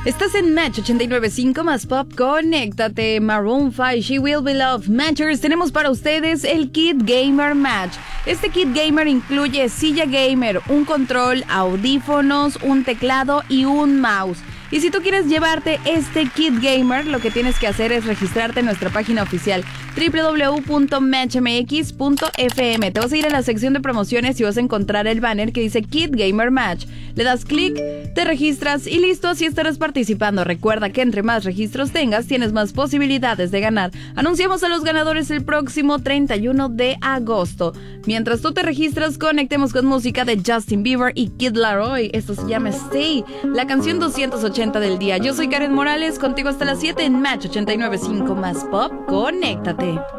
Estás en Match 89.5 más Pop. Conéctate. Maroon 5, She Will Be Loved. Matchers, tenemos para ustedes el Kit Gamer Match. Este Kit Gamer incluye silla gamer, un control, audífonos, un teclado y un mouse. Y si tú quieres llevarte este Kit Gamer, lo que tienes que hacer es registrarte en nuestra página oficial www.matchmx.fm. Te vas a ir a la sección de promociones y vas a encontrar el banner que dice Kit Gamer Match. Le das clic, te registras y listo, así estarás participando. Recuerda que entre más registros tengas, tienes más posibilidades de ganar. Anunciamos a los ganadores el próximo 31 de agosto. Mientras tú te registras, conectemos con música de Justin Bieber y Kid Laroi. Esto se llama Stay, la canción 280 del día. Yo soy Karen Morales, contigo hasta las 7 en Match 89.5 más Pop. Conéctate.